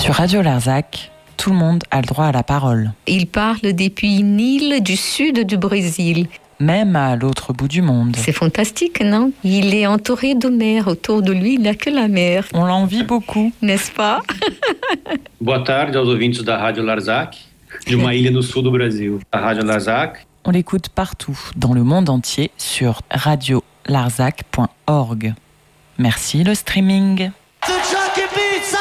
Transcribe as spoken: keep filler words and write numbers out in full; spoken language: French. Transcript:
Sur Radio Larzac, tout le monde a le droit à la parole. Il parle depuis une île du sud du Brésil. Même à l'autre bout du monde. C'est fantastique, non? Il est entouré de mer. Autour de lui, il n'y a que la mer. On l'envie beaucoup. N'est-ce pas? Boa tarde aos ouvintes da Rádio Larzac, de uma ilha no sul do Brasil. A Rádio Larzac. On l'écoute partout, dans le monde entier, sur radio larzac point org. Merci le streaming.